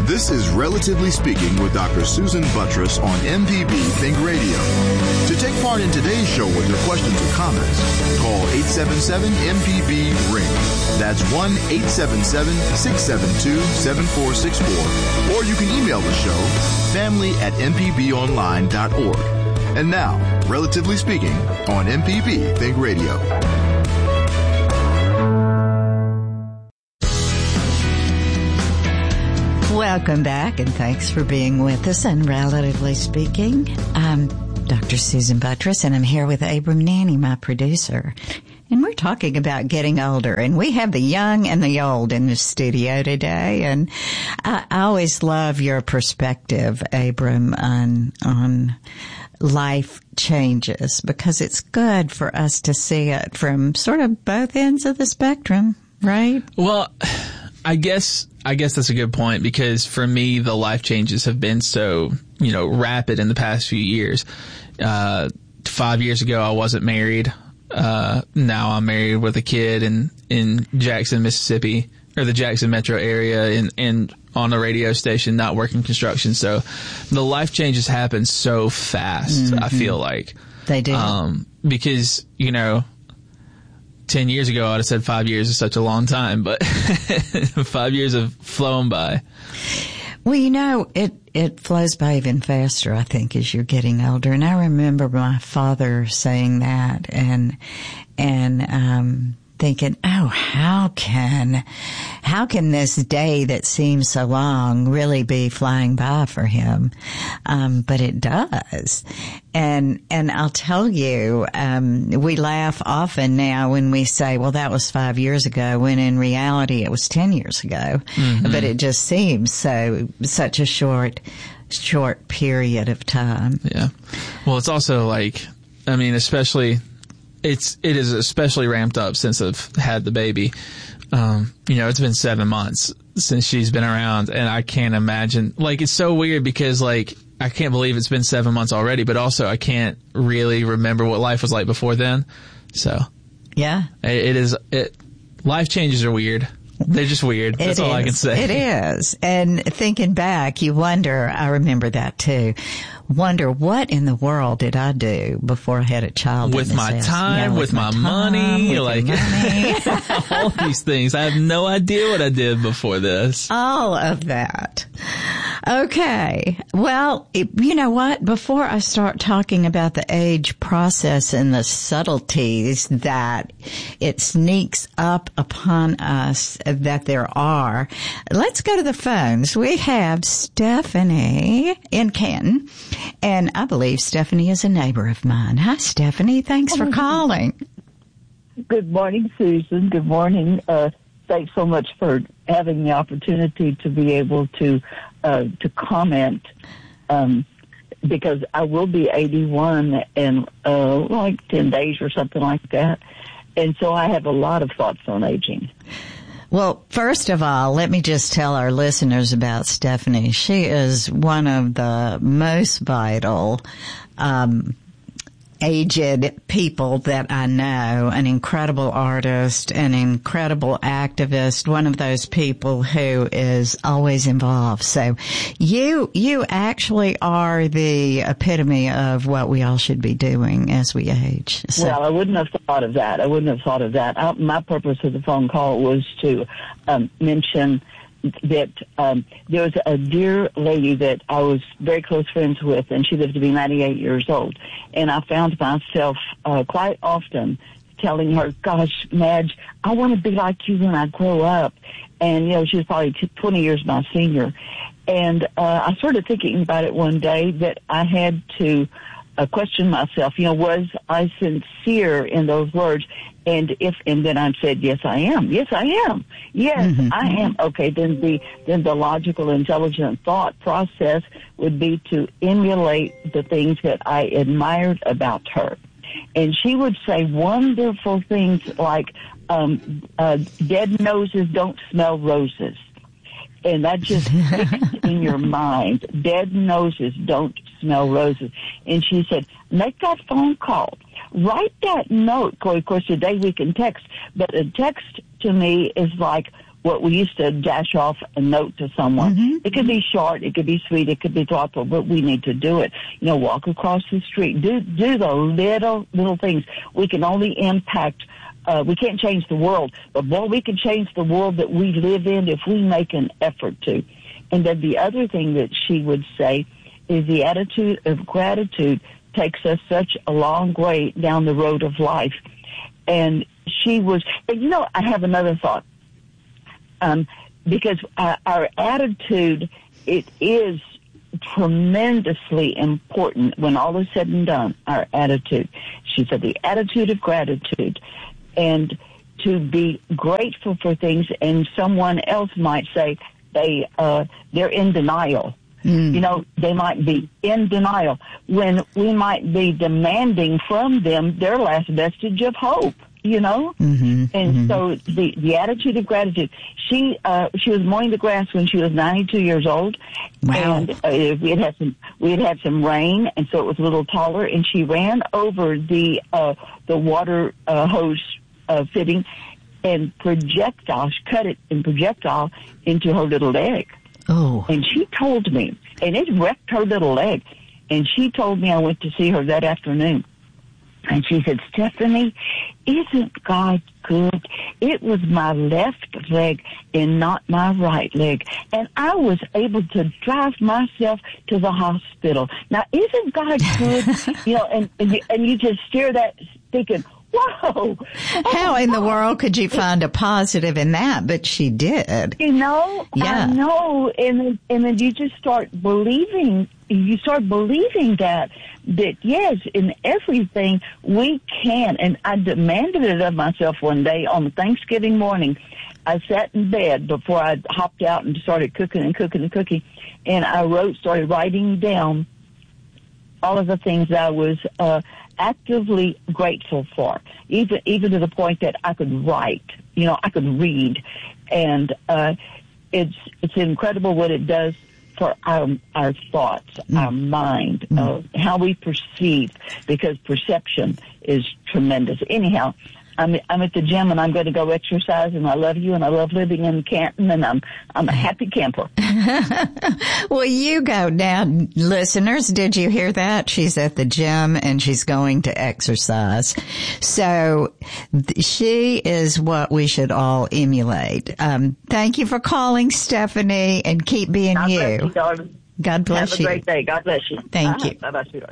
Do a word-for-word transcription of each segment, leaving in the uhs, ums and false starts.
This is Relatively Speaking with Doctor Susan Buttross on M P B Think Radio. To take part in today's show with your questions or comments, call eight seven seven M P B ring. That's one eight seven seven, six seven two, seven four six four. Or you can email the show, family at m p b online dot org. And now, Relatively Speaking on M P B Think Radio. Welcome back, and thanks for being with us on Relatively Speaking. I'm Doctor Susan Buttross, and I'm here with Abram Nanny, my producer. And we're talking about getting older, and we have the young and the old in the studio today. And I, I always love your perspective, Abram, on on life changes, because it's good for us to see it from sort of both ends of the spectrum, right? Well, I guess I guess that's a good point, because for me, the life changes have been so, you know, rapid in the past few years. Uh, five years ago, I wasn't married. Uh, now I'm married with a kid in, in Jackson, Mississippi, or the Jackson metro area, and, and on a radio station, not working construction. So the life changes happen so fast, mm-hmm. I feel like. They do. Um, because, you know, ten years ago, I'd have said five years is such a long time, but five years have flown by. Well, you know, it, it flows by even faster, I think, as you're getting older. And I remember my father saying that and, and, um, thinking, oh, how can, how can this day that seems so long really be flying by for him? Um, but it does. And, and I'll tell you, um, we laugh often now when we say, well, that was five years ago, when in reality it was ten years ago. Mm-hmm. But it just seems so, such a short, short period of time. Yeah. Well, it's also like, I mean, especially, It's, it is especially ramped up since I've had the baby. Um, you know, it's been seven months since she's been around, and I can't imagine, like, it's so weird because, like, I can't believe it's been seven months already, but also I can't really remember what life was like before then. So. Yeah. It, it is, it, life changes are weird. They're just weird. That's it all is. I can say. It is. And thinking back, you wonder, I remember that too, wonder what in the world did I do before I had a child? With my time, yeah, with, with my, my time, money, with like money. all these things. I have no idea what I did before this. All of that. Okay. Well, it, you know what? Before I start talking about the age process and the subtleties that it sneaks up upon us that there are, let's go to the phones. We have Stephanie in Canton, and I believe Stephanie is a neighbor of mine. Hi, Stephanie. Thanks for calling. Good morning, Susan. Good morning. Uh, thanks so much for having the opportunity to be able to uh, to comment, um, because I will be eighty-one in uh, like ten days or something like that. And so I have a lot of thoughts on aging. Well, first of all, let me just tell our listeners about Stephanie. She is one of the most vital, um, aged people that I know, an incredible artist, an incredible activist, one of those people who is always involved. So you, you actually are the epitome of what we all should be doing as we age. So. Well, I wouldn't have thought of that. I wouldn't have thought of that. I, my purpose of the phone call was to um, mention that um, there was a dear lady that I was very close friends with, and she lived to be ninety-eight years old. And I found myself uh, quite often telling her, gosh, Madge, I want to be like you when I grow up. And, you know, she was probably twenty years my senior. And uh, I started thinking about it one day that I had to uh, question myself, you know, was I sincere in those words? And if, and then I said, yes, I am. Yes, I am. Yes, mm-hmm. I am. Okay, then the, then the logical, intelligent thought process would be to emulate the things that I admired about her. And she would say wonderful things like, um, uh, dead noses don't smell roses. And that just sticks in your mind. Dead noses don't smell roses. And she said, make that phone call. Write that note. Of course, today we can text, but a text to me is like what we used to dash off a note to someone. Mm-hmm. It could be short, it could be sweet, it could be thoughtful, but we need to do it. You know, walk across the street, do do the little little things. We can only impact. Uh, we can't change the world, but boy, we can change the world that we live in if we make an effort to. And then the other thing that she would say is the attitude of gratitude takes us such a long way down the road of life. And she was, and you know, I have another thought. Um, because uh, our attitude, it is tremendously important when all is said and done, our attitude. She said the attitude of gratitude, and to be grateful for things, and someone else might say they, uh, they're in denial. Mm. You know, they might be in denial when we might be demanding from them their last vestige of hope, you know? Mm-hmm. And mm-hmm. so the, the attitude of gratitude, she, uh, she was mowing the grass when she was ninety-two years old. Wow. And uh, we had had some, we had had some rain, and so it was a little taller, and she ran over the, uh, the water, uh, hose, uh, fitting and projectile, she cut it in projectile into her little leg. Oh. And she told me, and it wrecked her little leg. And she told me, I went to see her that afternoon. And she said, Stephanie, isn't God good? It was my left leg and not my right leg. And I was able to drive myself to the hospital. Now, isn't God good? you know, and, and, you, and you just steer that thinking, whoa. How in the world could you find a positive in that? But she did. You know, yeah. I know. And then, and then you just start believing, you start believing that, that yes, in everything we can. And I demanded it of myself one day on Thanksgiving morning. I sat in bed before I hopped out and started cooking and cooking and cooking. And I wrote, started writing down all of the things I was, uh, actively grateful for, even even to the point that I could write, you know, I could read, and uh, it's it's incredible what it does for our our thoughts, mm. our mind, mm. uh, how we perceive, because perception is tremendous. Anyhow, I'm I'm at the gym and I'm going to go exercise, and I love you, and I love living in Canton, and I'm I'm a happy camper. Well, you go now, listeners. Did you hear that? She's at the gym and she's going to exercise. So th- she is what we should all emulate. Um, thank you for calling, Stephanie, and keep being God you. Bless you, darling. God bless Have you. Have a great day. God bless you. Thank uh-huh. you. Bye bye, sweetheart.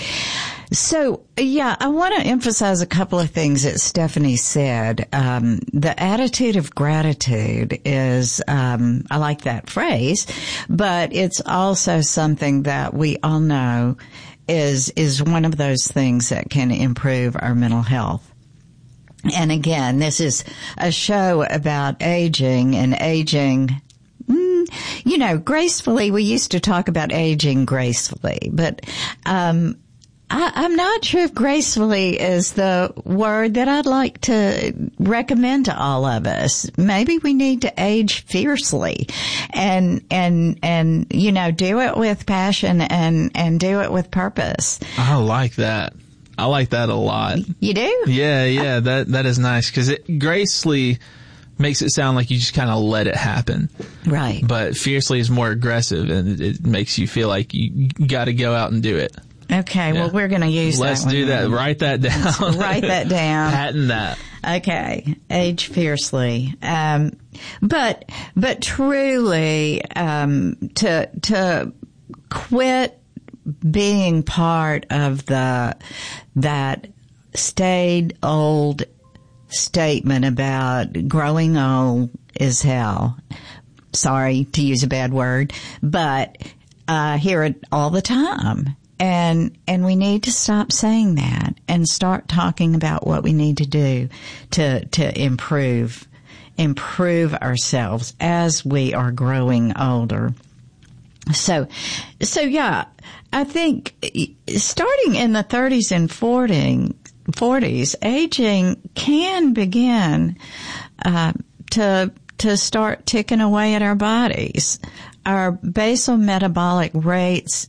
So, yeah, I want to emphasize a couple of things that Stephanie said. Um, the attitude of gratitude is, um, I like that phrase, but it's also something that we all know is, is one of those things that can improve our mental health. And again, this is a show about aging, and aging, you know, gracefully. We used to talk about aging gracefully, but, um, I, I'm not sure if gracefully is the word that I'd like to recommend to all of us. Maybe we need to age fiercely and, and, and, you know, do it with passion and, and do it with purpose. I like that. I like that a lot. You do? Yeah, yeah, that, that is nice, because it gracefully makes it sound like you just kind of let it happen. Right. But fiercely is more aggressive, and it, it makes you feel like you got to go out and do it. Okay, yeah. Well, we're going to use Let's that. Let's do that. Write that down. Let's write that down. Patent that. Okay, age fiercely. Um, but but truly, um, to to quit being part of the that stayed old statement about growing old is hell. Sorry to use a bad word, but I hear it all the time. And, and we need to stop saying that and start talking about what we need to do to, to improve, improve ourselves as we are growing older. So, so yeah, I think starting in the thirties and forties, aging can begin, uh, to, to start ticking away at our bodies. Our basal metabolic rates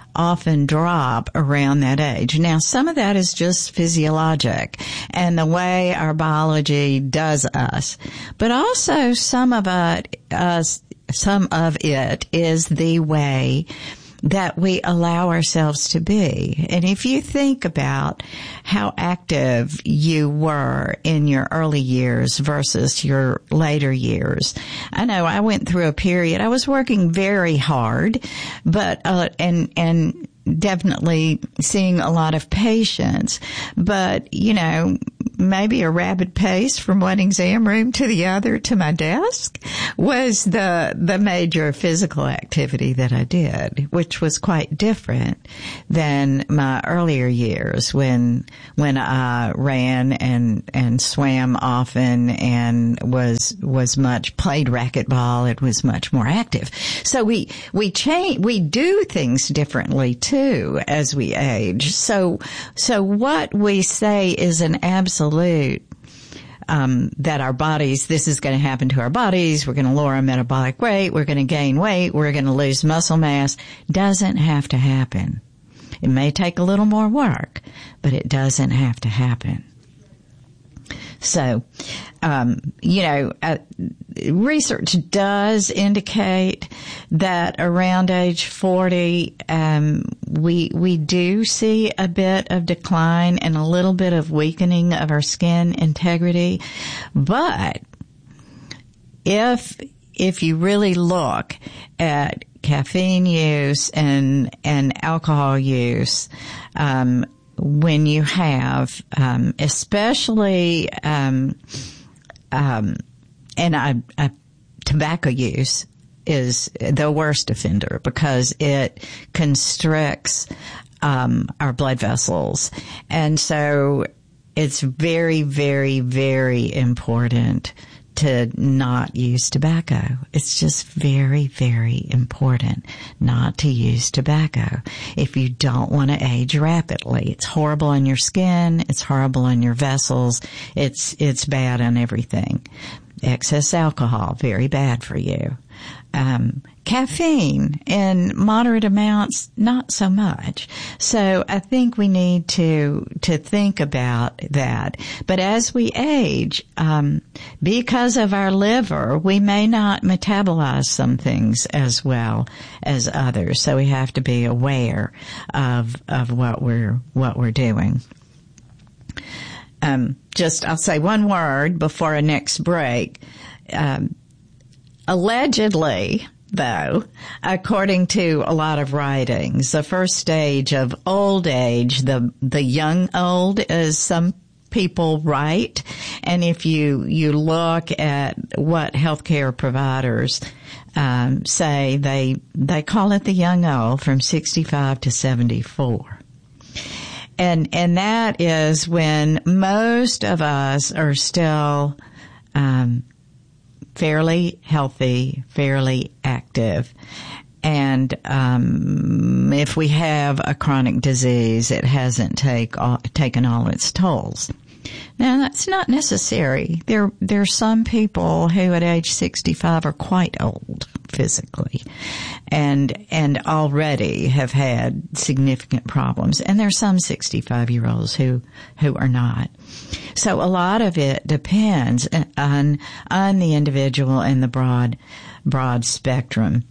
often drop around that age. Now, some of that is just physiologic and the way our biology does us, but also some of it, uh, some of it is the way that we allow ourselves to be. And if you think about how active you were in your early years versus your later years, I know I went through a period, I was working very hard, but, uh, and, and definitely seeing a lot of patients, but, you know, maybe a rapid pace from one exam room to the other to my desk was the the major physical activity that I did, which was quite different than my earlier years when when I ran and and swam often and was was much played racquetball. It was much more active. So we we change we do things differently too as we age. So so what we say is an absolute Um, that our bodies, this is going to happen to our bodies, we're going to lower our metabolic rate, we're going to gain weight, we're going to lose muscle mass, doesn't have to happen. It may take a little more work, but it doesn't have to happen. So, um, you know, uh, research does indicate that around age forty, um, we, we do see a bit of decline and a little bit of weakening of our skin integrity. But if, if you really look at caffeine use and, and alcohol use, um, when you have, um, especially, um, um, and I, I, tobacco use is the worst offender because it constricts, um, our blood vessels. And so it's very, very, very important to not use tobacco. It's just very, very important not to use tobacco if you don't want to age rapidly. It's horrible on your skin. It's horrible on your vessels. It's, it's bad on everything. Excess alcohol, very bad for you. Um, caffeine in moderate amounts, not so much. So I think we need to, to think about that. But as we age, um, because of our liver, we may not metabolize some things as well as others. So we have to be aware of, of what we're, what we're doing. Um, just, I'll say one word before our next break. Um, Allegedly, though, according to a lot of writings, the first stage of old age, the the young old, as some people write, and if you you look at what healthcare providers um, say, they they call it the young old from sixty-five to seventy-four. And and that is when most of us are still um fairly healthy, fairly active. And um if we have a chronic disease, it hasn't take all, taken all its tolls. Now, that's not necessary. There, there are some people who at age sixty-five are quite old physically and, and already have had significant problems. And there are some sixty-five-year-olds who, who are not. So a lot of it depends on, on the individual and the broad, broad spectrum.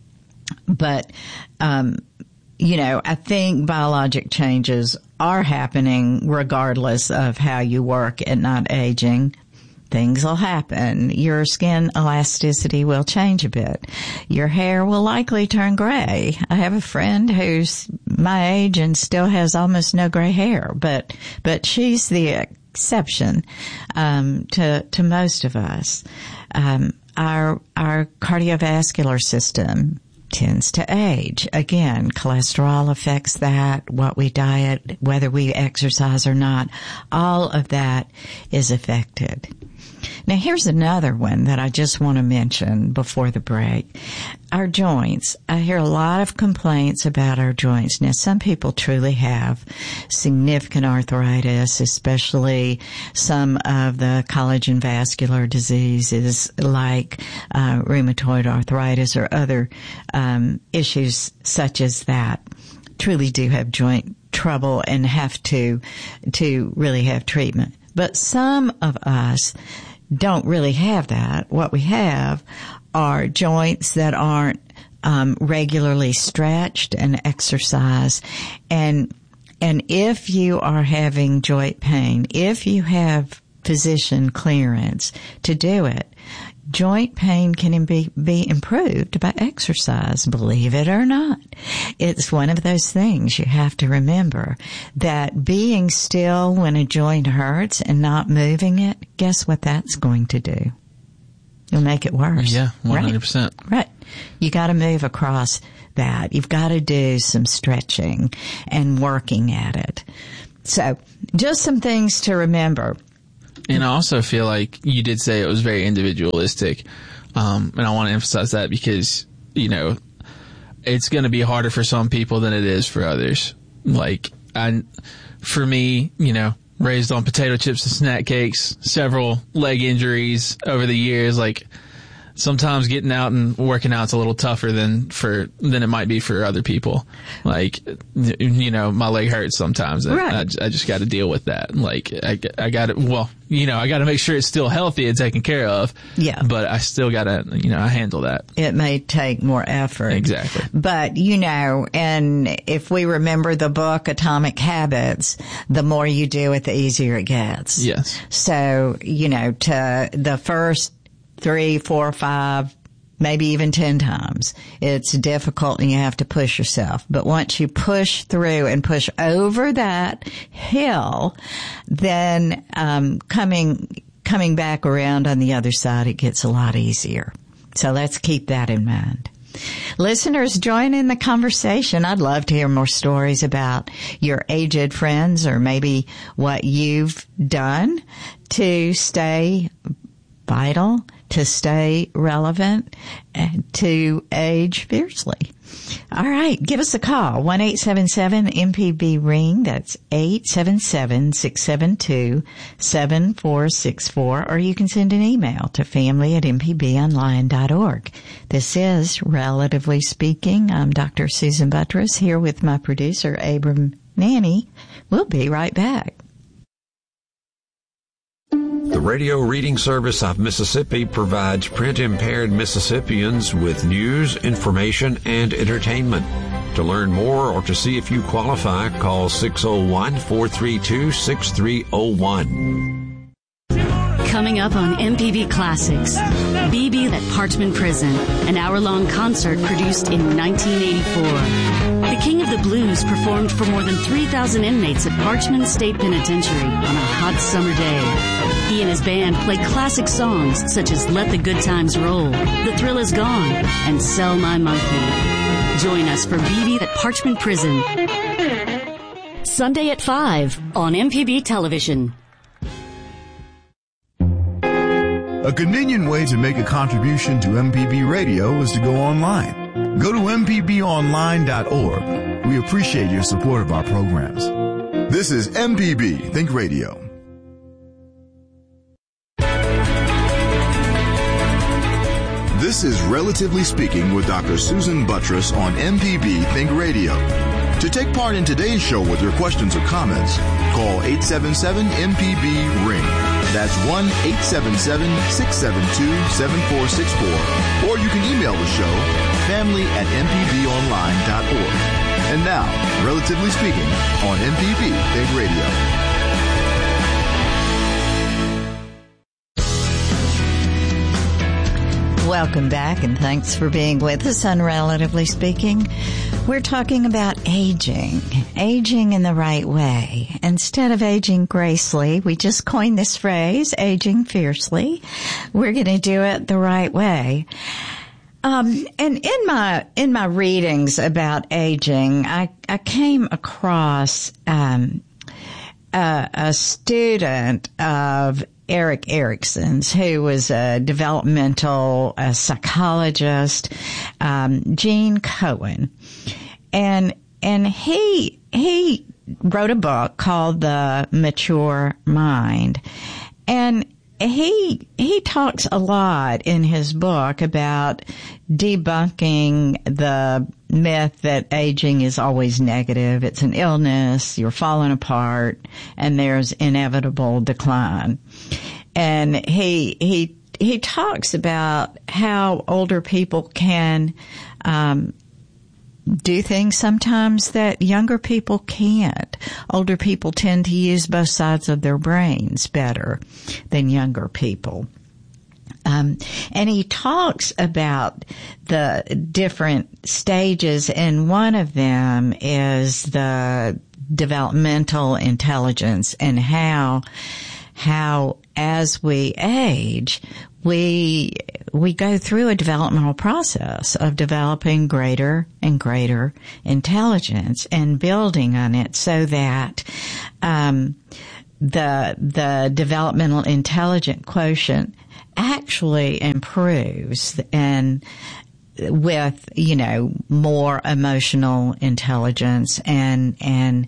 But, um, you know, I think biologic changes are happening regardless of how you work at not aging. Things will happen. Your skin elasticity will change a bit. Your hair will likely turn gray. I have a friend who's my age and still has almost no gray hair, but, but she's the exception, um, to, to most of us. Um, our, our cardiovascular system tends to age. Again, cholesterol affects that, what we diet, whether we exercise or not, all of that is affected. Now, here's another one that I just want to mention before the break. Our joints. I hear a lot of complaints about our joints. Now, some people truly have significant arthritis, especially some of the collagen vascular diseases like uh, rheumatoid arthritis or other um, issues such as that. truly do have joint trouble and have to, to really have treatment. But some of us don't really have that. What we have are joints that aren't um, regularly stretched and exercised. And and if you are having joint pain, if you have physician clearance to do it, joint pain can be, be improved by exercise, believe it or not. It's one of those things you have to remember, that being still when a joint hurts and not moving it, guess what that's going to do? You'll make it worse. Yeah, one hundred percent. Right. right. You got to move across that. You've got to do some stretching and working at it. So just some things to remember. And I also feel like you did say it was very individualistic. Um, and I want to emphasize that because, you know, it's going to be harder for some people than it is for others. Like, I, for me, you know, raised on potato chips and snack cakes, several leg injuries over the years, like, sometimes getting out and working out's a little tougher than for than it might be for other people. Like, you know, my leg hurts sometimes. And right. I, I just got to deal with that. Like, I, I got to, well, you know, I got to make sure it's still healthy and taken care of. Yeah. But I still got to, you know, I handle that. It may take more effort. Exactly. But, you know, and if we remember the book Atomic Habits, the more you do it, the easier it gets. Yes. So, you know, to the first three, four, five, maybe even ten times, it's difficult and you have to push yourself. But once you push through and push over that hill, then um coming coming back around on the other side, it gets a lot easier. So let's keep that in mind. Listeners, join in the conversation. I'd love to hear more stories about your aged friends or maybe what you've done to stay vital, to stay relevant, and to age fiercely. All right, give us a call, one eight seven seven M P B ring. That's eight seven seven, six seven two, seven four six four. Or you can send an email to family at m p b online dot org. This is Relatively Speaking. I'm Doctor Susan Buttross here with my producer, Abram Nanny. We'll be right back. The Radio Reading Service of Mississippi provides print-impaired Mississippians with news, information, and entertainment. To learn more or to see if you qualify, call six oh one, four three two, six three oh one. Coming up on M P B Classics, B B at Parchman Prison, an hour-long concert produced in nineteen eighty-four. The King of the Blues performed for more than three thousand inmates at Parchman State Penitentiary on a hot summer day. He and his band played classic songs such as Let the Good Times Roll, The Thrill Is Gone, and Sell My Monkey. Join us for B B at Parchman Prison. Sunday at five on M P B Television. A convenient way to make a contribution to M P B Radio is to go online. Go to m p b online dot org. We appreciate your support of our programs. This is M P B Think Radio. This is Relatively Speaking with Doctor Susan Buttross on M P B Think Radio. To take part in today's show with your questions or comments, call eight seven seven M P B ring. That's one eight seven seven, six seven two, seven four six four. Or you can email the show, family at m p b online dot org. And now, Relatively Speaking on M P B Think Radio. Welcome back, and thanks for being with us on Relatively Speaking. We're talking about aging, aging in the right way. Instead of aging gracefully, we just coined this phrase, aging fiercely. We're going to do it the right way. Um, and in my, in my readings about aging, I, I came across, um, a, a student of Eric Erickson's, who was a developmental a psychologist, um, Gene Cohen. And, and he, he wrote a book called The Mature Mind. And he he talks a lot in his book about debunking the myth that aging is always negative. It's an illness, you're falling apart, and there's inevitable decline. And he he he talks about how older people can um do things sometimes that younger people can't. Older people tend to use both sides of their brains better than younger people. Um, and he talks about the different stages, and one of them is the developmental intelligence and how, how as we age, we we go through a developmental process of developing greater and greater intelligence and building on it so that um, the the developmental intelligent quotient actually improves, and with, you know, more emotional intelligence and and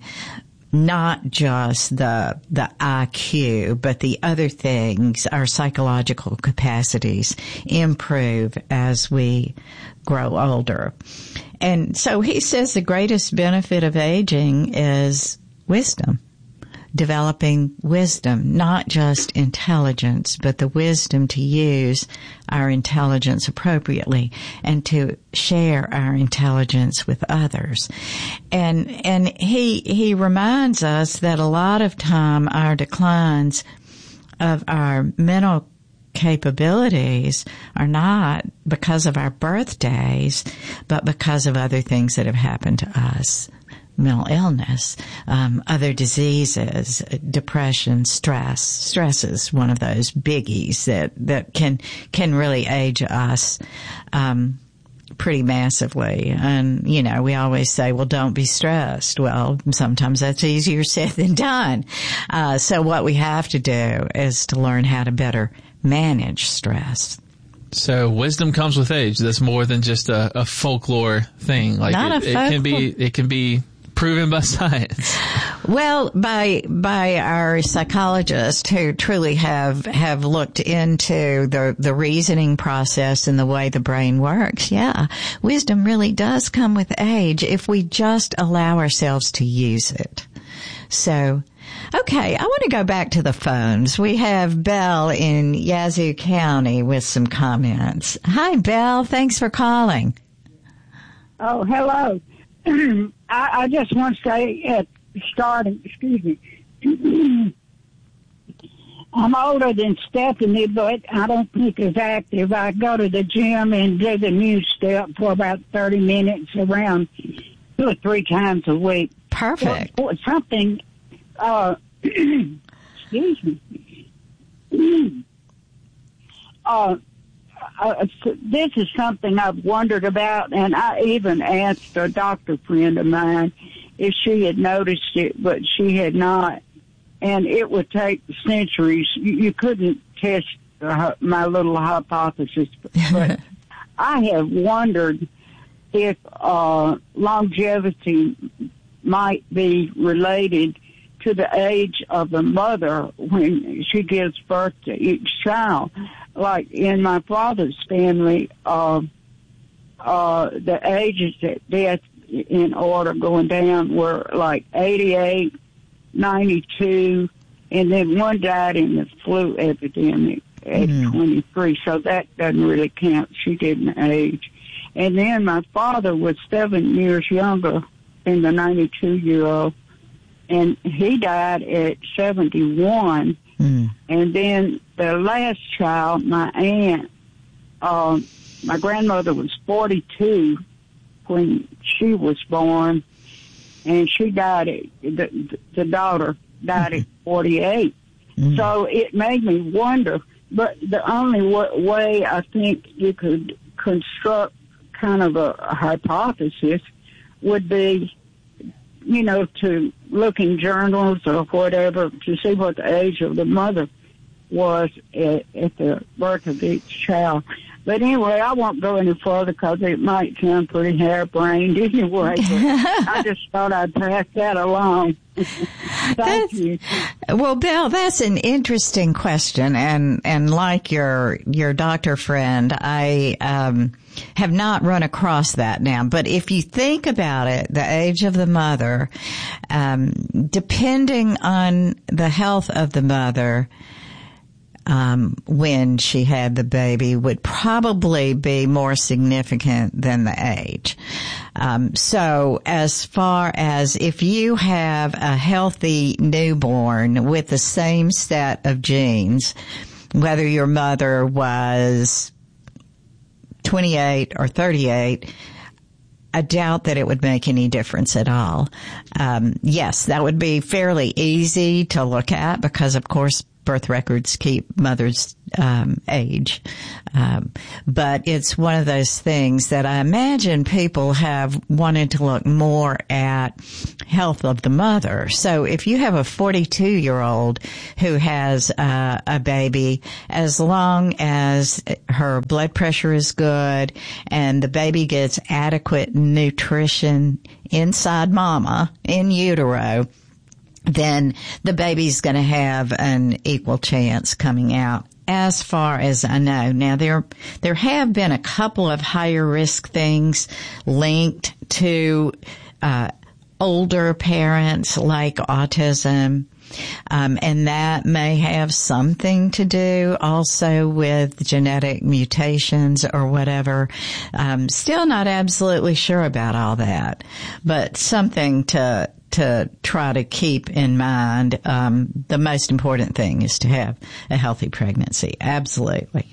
not just the the I Q, but the other things, our psychological capacities improve as we grow older. And so he says the greatest benefit of aging is wisdom. Developing wisdom, not just intelligence, but the wisdom to use our intelligence appropriately and to share our intelligence with others. And, and he, he reminds us that a lot of time our declines of our mental capabilities are not because of our birthdays, but because of other things that have happened to us. Mental illness, um, other diseases, depression, stress. Stress is one of those biggies that, that can, can really age us, um, pretty massively. And, you know, we always say, well, don't be stressed. Well, sometimes that's easier said than done. Uh, so what we have to do is to learn how to better manage stress. So wisdom comes with age. That's more than just a, a folklore thing. Like Not it, a folklore. it can be, it can be proven by science. Well, by by our psychologists who truly have have looked into the the reasoning process and the way the brain works. Yeah, wisdom really does come with age if we just allow ourselves to use it. So, okay, I want to go back to the phones. We have Belle in Yazoo County with some comments. Hi, Belle. Thanks for calling. Oh, hello. I, I just want to say at starting, excuse me, I'm older than Stephanie, but I don't think as active. I go to the gym and do the new step for about thirty minutes around two or three times a week. Perfect. For, for something, uh, excuse me, uh, Uh, this is something I've wondered about, and I even asked a doctor friend of mine if she had noticed it, but she had not. And it would take centuries. You, you couldn't test uh, my little hypothesis, but I have wondered if uh, longevity might be related to the age of the mother when she gives birth to each child. Like in my father's family, uh, uh, the ages at death in order going down were like eighty-eight, ninety-two, and then one died in the flu epidemic at mm. twenty-three, so that doesn't really count. She didn't age. And then my father was seven years younger than the ninety-two-year-old, and he died at seventy-one. Mm. And then the last child, my aunt, uh, my grandmother was forty-two when she was born, and she died at, the, the daughter died mm-hmm. at forty-eight. Mm. So it made me wonder, but the only w- way I think you could construct kind of a, a hypothesis would be, you know, to look in journals or whatever to see what the age of the mother was at, at the birth of each child. But anyway, I won't go any further because it might sound pretty harebrained anyway. But I just thought I'd pass that along. Thank that's, you. Well, Bill, that's an interesting question, and and like your your doctor friend, I um, have not run across that now. But if you think about it, the age of the mother, um, depending on the health of the mother, Um, when she had the baby would probably be more significant than the age. Um, so as far as if you have a healthy newborn with the same set of genes, whether your mother was twenty-eight or thirty-eight, I doubt that it would make any difference at all. Um, yes, that would be fairly easy to look at because, of course, birth records keep mother's um, age. Um, but it's one of those things that I imagine people have wanted to look more at health of the mother. So if you have a forty-two-year-old who has uh, a baby, as long as her blood pressure is good and the baby gets adequate nutrition inside mama, in utero, then the baby's going to have an equal chance coming out, as far as I know. Now, there there have been a couple of higher risk things linked to uh older parents, like autism, um, and that may have something to do also with genetic mutations or whatever. Um, still not absolutely sure about all that, but something to to try to keep in mind. Um, the most important thing is to have a healthy pregnancy. Absolutely.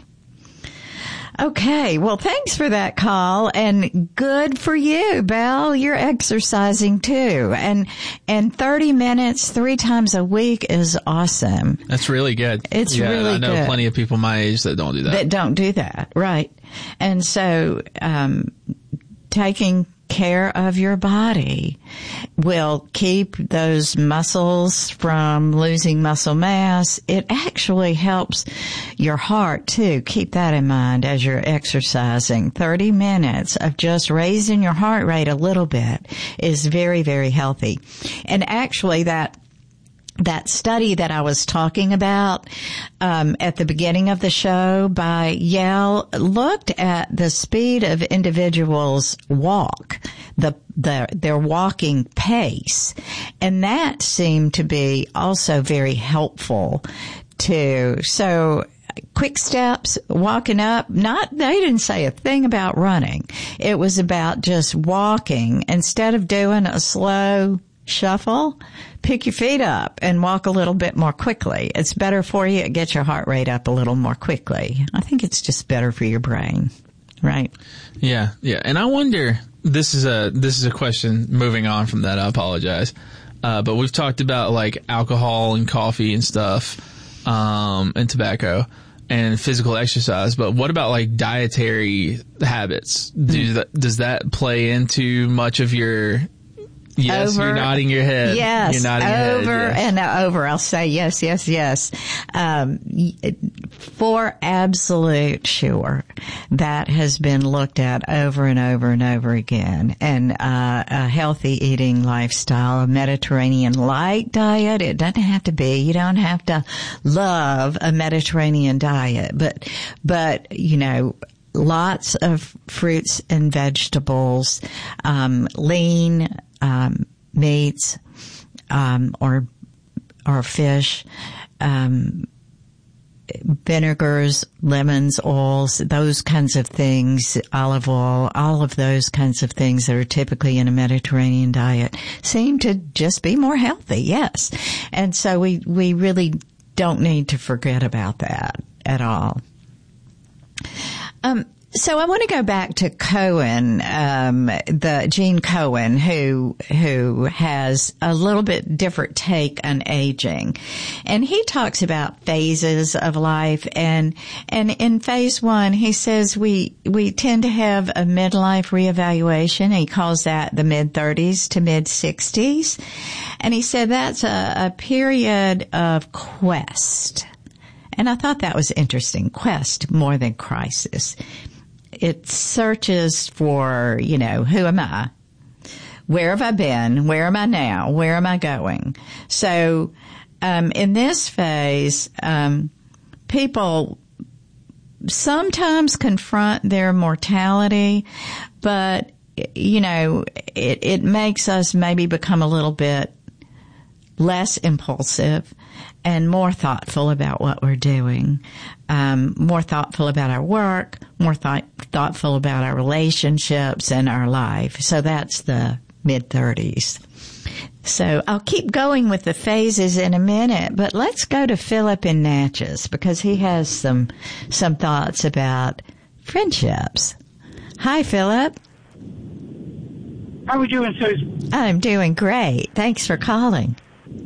Okay. Well, thanks for that call, and good for you, Belle. You're exercising too. And, and thirty minutes three times a week is awesome. That's really good. It's yeah, really good. I know good. plenty of people my age that don't do that. That don't do that. Right. And so, um, taking care of your body will keep those muscles from losing muscle mass. It actually helps your heart too. Keep that in mind as you're exercising. thirty minutes of just raising your heart rate a little bit is very, very healthy. And actually that That study that I was talking about um, at the beginning of the show by Yale looked at the speed of individuals' walk, the, the their walking pace, and that seemed to be also very helpful too. So quick steps, walking up, not, they didn't say a thing about running. It was about just walking. Instead of doing a slow shuffle, pick your feet up and walk a little bit more quickly. It's better for you. It gets your heart rate up a little more quickly. I think it's just better for your brain, right? Yeah, yeah. And I wonder, this is a this is a question moving on from that. I apologize. Uh, but we've talked about like alcohol and coffee and stuff, um, and tobacco and physical exercise. But what about like dietary habits? Do that, does that play into much of your... Yes, over, you're nodding your head. Yes, you're nodding your over head, yes. and over. I'll say yes, yes, yes. Um, for absolute sure, that has been looked at over and over and over again. And uh, a healthy eating lifestyle, a Mediterranean light diet. It doesn't have to be. You don't have to love a Mediterranean diet, but but you know. Lots of fruits and vegetables, um, lean um, meats, um, or or fish, um, vinegars, lemons, oils, those kinds of things, olive oil, all of those kinds of things that are typically in a Mediterranean diet seem to just be more healthy. Yes, and so we we really don't need to forget about that at all. Um, so I want to go back to Cohen, um, the Gene Cohen, who, who has a little bit different take on aging. And he talks about phases of life. And, and in phase one, he says we, we tend to have a midlife reevaluation. He calls that the mid thirties to mid sixties. And he said that's a, a period of quest. And I thought that was interesting. Quest more than crisis. It searches for, you know, who am I? Where have I been? Where am I now? Where am I going? So, um, in this phase, um, people sometimes confront their mortality, but, you know, it, it makes us maybe become a little bit less impulsive and more thoughtful about what we're doing, um, more thoughtful about our work, more th- thoughtful about our relationships and our life. So that's the mid-thirties. So I'll keep going with the phases in a minute, but let's go to Philip in Natchez because he has some some thoughts about friendships. Hi, Philip. How are we doing, Susan? I'm doing great. Thanks for calling.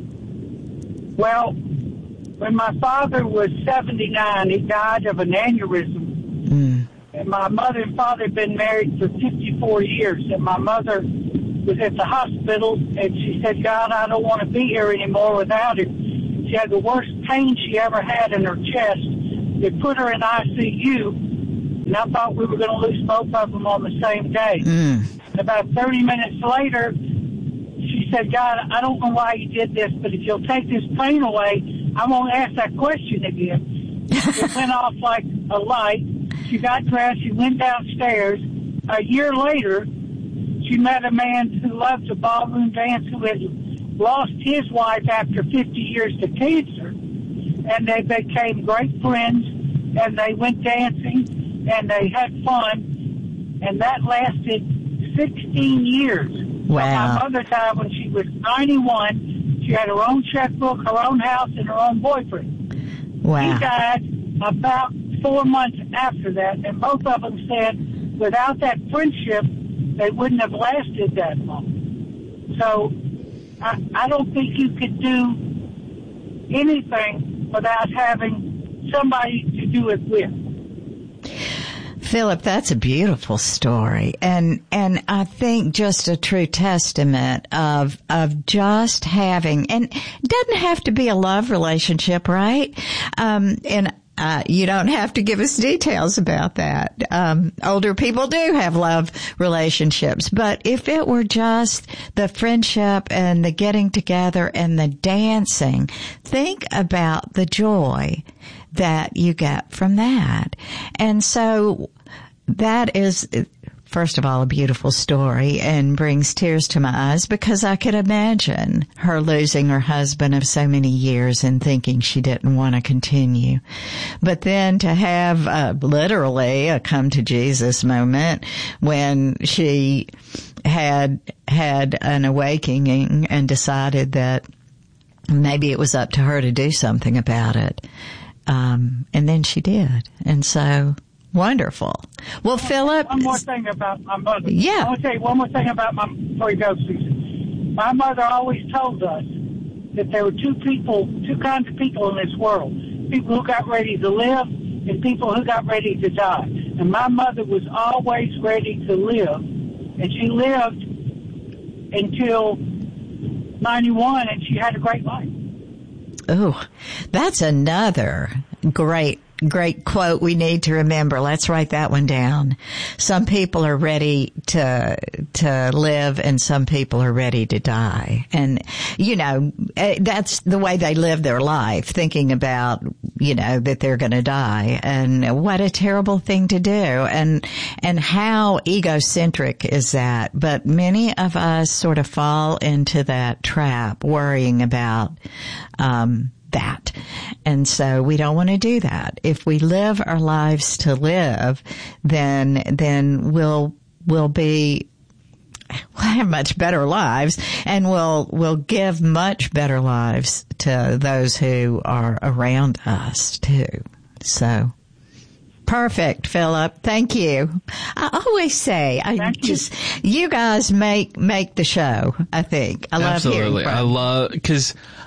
Well, when my father was seventy-nine, he died of an aneurysm. Mm. And my mother and father had been married for fifty-four years, and my mother was at the hospital, and she said, God, I don't want to be here anymore without him. She had the worst pain she ever had in her chest. They put her in I C U, and I thought we were going to lose both of them on the same day. Mm. And about thirty minutes later, she said, God, I don't know why you did this, but if you'll take this pain away, I won't ask that question again. It went off like a light. She got dressed. She went downstairs. A year later, she met a man who loved to ballroom dance who had lost his wife after fifty years to cancer. And they became great friends, and they went dancing, and they had fun. And that lasted sixteen years. Wow. So my mother died when she was ninety-one. She had her own checkbook, her own house, and her own boyfriend. Wow. He died about four months after that, and both of them said without that friendship, they wouldn't have lasted that long. So I, I don't think you could do anything without having somebody to do it with. Philip, that's a beautiful story. And, and I think just a true testament of, of just having, and it doesn't have to be a love relationship, right? Um, and, Uh, you don't have to give us details about that. Um, older people do have love relationships, but if it were just the friendship and the getting together and the dancing, think about the joy that you get from that. And so that is, first of all, a beautiful story and brings tears to my eyes because I could imagine her losing her husband of so many years and thinking she didn't want to continue. But then to have uh, literally a come to Jesus moment when she had had an awakening and decided that maybe it was up to her to do something about it. Um, and then she did. And so wonderful. Well, Philip. One more thing about my mother. Yeah. I want to tell you one more thing about my, before you go, Susan. My mother always told us that there were two people, two kinds of people in this world. People who got ready to live and people who got ready to die. And my mother was always ready to live. And she lived until ninety-one, and she had a great life. Oh, that's another great Great quote we need to remember. Let's write that one down. Some people are ready to, to live and some people are ready to die. And, you know, that's the way they live their life, thinking about, you know, that they're going to die. And what a terrible thing to do. And, and how egocentric is that? But many of us sort of fall into that trap, worrying about, um, that. And so we don't want to do that. If we live our lives to live, then, then we'll, we'll be, we'll have much better lives and we'll, we'll give much better lives to those who are around us too. So. Perfect, Philip. Thank you. I always say, I Thank just, you. you guys make, make the show, I think. I love Absolutely. hearing from I love, cause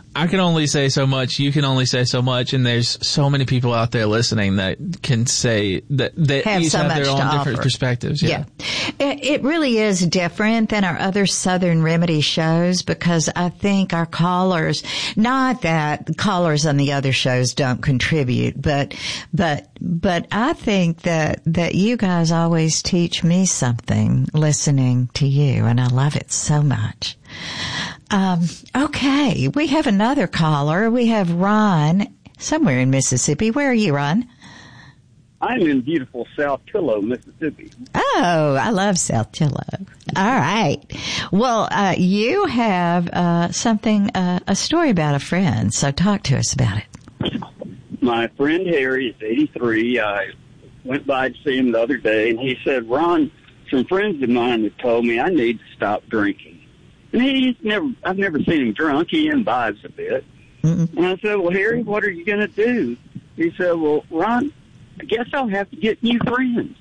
I can only say so much. You can only say so much, and there's so many people out there listening that can say that that have each so have much their to own offer. different perspectives. Yeah, yeah. It, it really is different than our other Southern Remedy shows because I think our callers, not that callers on the other shows don't contribute, but but but I think that that you guys always teach me something listening to you, and I love it so much. Um, okay, we have another caller. We have Ron, somewhere in Mississippi. Where are you, Ron? I'm in beautiful South Tillow, Mississippi. Oh, I love South Tillow. All right. Well, uh, you have uh, something, uh, a story about a friend, so talk to us about it. My friend Harry is eighty-three. I went by to see him the other day, and he said, Ron, some friends of mine have told me I need to stop drinking. And he's never, I've never seen him drunk. He imbibes a bit. Mm-hmm. And I said, well, Harry, what are you going to do? He said, well, Ron, I guess I'll have to get new friends.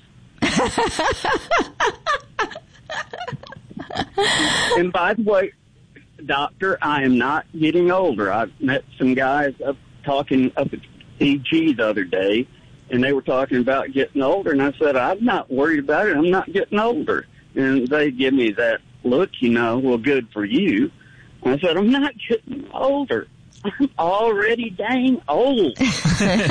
And by the way, doctor, I am not getting older. I've met some guys up talking up at E G the other day, and they were talking about getting older. And I said, I'm not worried about it. I'm not getting older. And they give me that look, you know, well, good for you. And I said, I'm not getting older. I'm already dang old. Hey,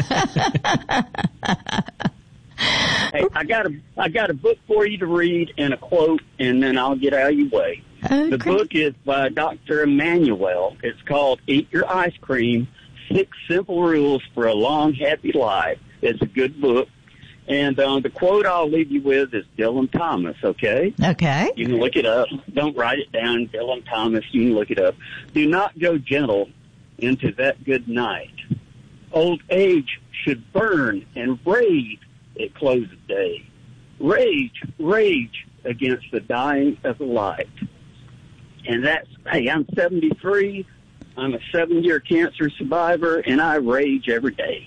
I got a I got a book for you to read and a quote, and then I'll get out of your way. Okay. The book is by Doctor Emanuel. It's called Eat Your Ice Cream, Six Simple Rules for a Long, Happy Life. It's a good book. And uh, the quote I'll leave you with is Dylan Thomas, okay? Okay. You can look it up. Don't write it down, Dylan Thomas. You can look it up. Do not go gentle into that good night. Old age should burn and rage at close of day. Rage, rage against the dying of the light. And that's, hey, I'm seventy-three. I'm a seven-year cancer survivor, and I rage every day.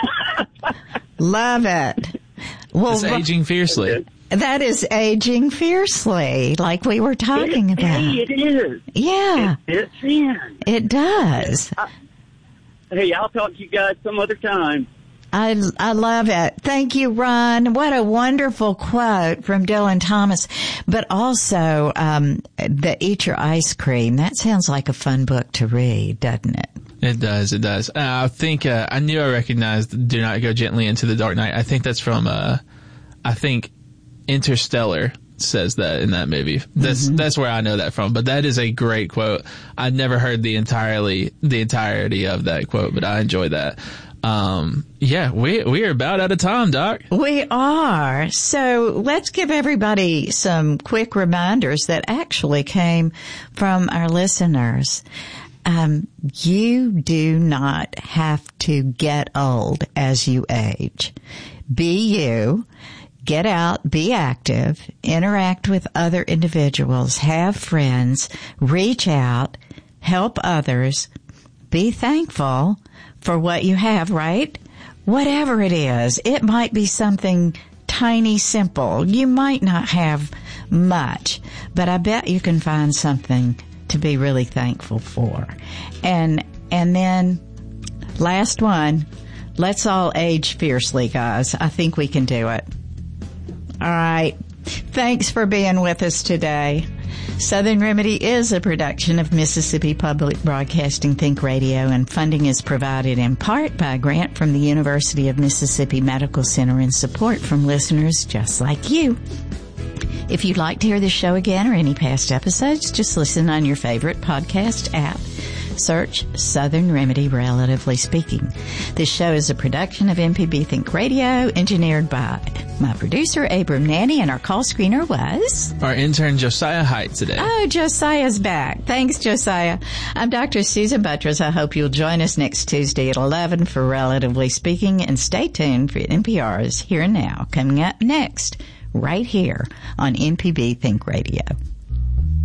Love it. Well, it's aging fiercely. That is aging fiercely, like we were talking it, about. Hey, it is. Yeah. It fits in. It does. I, hey, I'll talk to you guys some other time. I, I love it. Thank you, Ron. What a wonderful quote from Dylan Thomas. But also, um, the Eat Your Ice Cream. That sounds like a fun book to read, doesn't it? It does, it does. Uh, I think, uh, I knew I recognized Do Not Go Gently Into the Dark Night. I think that's from, uh, I think Interstellar says that in that movie. That's, mm-hmm. that's where I know that from. But that is a great quote. I'd never heard the entirely, the entirety of that quote, but I enjoy that. Um, yeah, we, we are about out of time, Doc. We are. So let's give everybody some quick reminders that actually came from our listeners. Um, you do not have to get old as you age. Be you. Get out, be active, interact with other individuals, have friends, reach out, help others, be thankful for what you have, right? Whatever it is, it might be something tiny, simple. You might not have much, but I bet you can find something to be really thankful for. And, and then last one, let's all age fiercely, guys. I think we can do it. All right. Thanks for being with us today. Southern Remedy is a production of Mississippi Public Broadcasting Think Radio, and funding is provided in part by a grant from the University of Mississippi Medical Center and support from listeners just like you. If you'd like to hear the show again or any past episodes, just listen on your favorite podcast app. Search Southern Remedy, Relatively Speaking. This show is a production of M P B Think Radio, engineered by my producer, Abram Nanny, and our call screener was... our intern, Josiah Height, today. Oh, Josiah's back. Thanks, Josiah. I'm Doctor Susan Buttress. I hope you'll join us next Tuesday at eleven for Relatively Speaking, and stay tuned for N P R's Here and Now, coming up next, right here on M P B Think Radio.